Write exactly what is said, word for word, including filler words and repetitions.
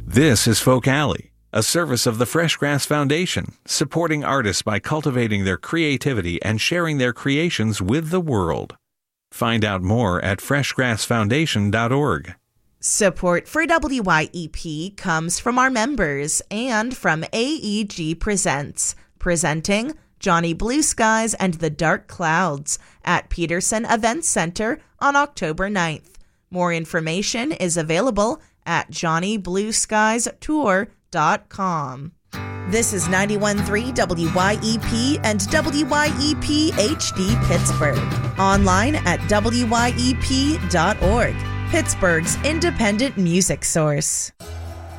This is Folk Alley, a service of the Fresh Grass Foundation, supporting artists by cultivating their creativity and sharing their creations with the world. Find out more at fresh grass foundation dot org. Support for W Y E P comes from our members and from A E G Presents, presenting Johnny Blue Skies and the Dark Clouds at Peterson Events Center on October ninth. More information is available at johnny blue skies tour dot com. This is ninety-one point three W Y E P and W Y E P H D Pittsburgh. Online at W Y E P dot org. Pittsburgh's independent music source.